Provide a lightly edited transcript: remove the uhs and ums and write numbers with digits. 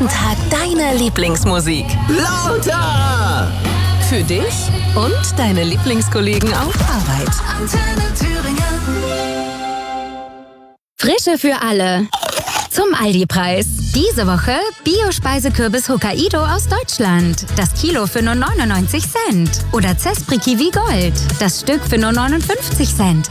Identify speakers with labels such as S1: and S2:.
S1: ganzen Tag deine Lieblingsmusik.
S2: Lauter!
S1: Für dich und deine Lieblingskollegen auf Arbeit.
S3: Antenne Thüringen.
S4: Frische für alle. Zum Aldi-Preis. Diese Woche Bio-Speisekürbis Hokkaido aus Deutschland. Das Kilo für nur 99 Cent. Oder Zespriki Kiwi Gold. Das Stück für nur 59 Cent.